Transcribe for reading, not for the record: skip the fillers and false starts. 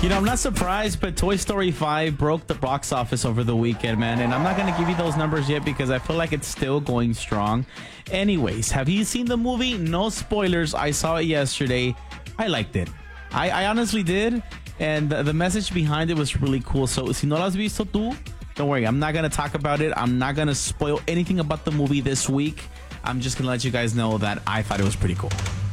I'm not surprised, but Toy Story 5 broke the box office over the weekend, man. And I'm not going to give you those numbers yet because I feel like it's still going strong. Anyways, have you seen the movie? No spoilers. I saw it yesterday. I liked it. I honestly did. And the message behind it was really cool. So, si no lo has visto tú, don't worry. I'm not going to talk about it. I'm not going to spoil anything about the movie this week. I'm just going to let you guys know that I thought it was pretty cool.